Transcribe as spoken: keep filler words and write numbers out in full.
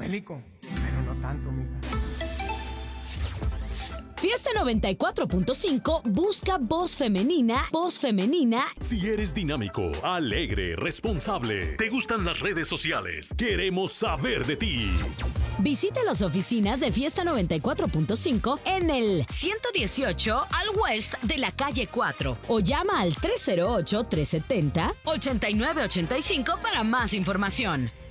Bélico, pero no tanto, mija. Fiesta noventa y cuatro punto cinco busca voz femenina. Voz femenina. Si eres dinámico, alegre, responsable, te gustan las redes sociales, queremos saber de ti. Visita las oficinas de Fiesta noventa y cuatro punto cinco en el ciento dieciocho al West de la calle cuatro o llama al tres cero ocho, tres siete cero, ocho nueve ocho cinco para más información.